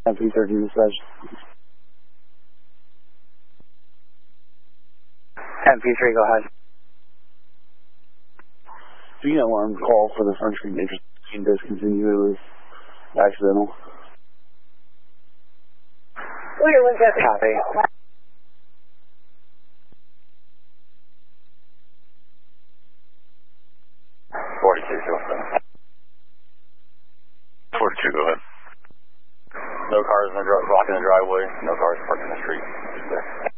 MP13 dispatch. MP3, go ahead. Do you know alarm call for the front screen matrix being discontinued? It was accidental. Copy. 42, go ahead. No cars blocking the driveway. No cars parked in the street.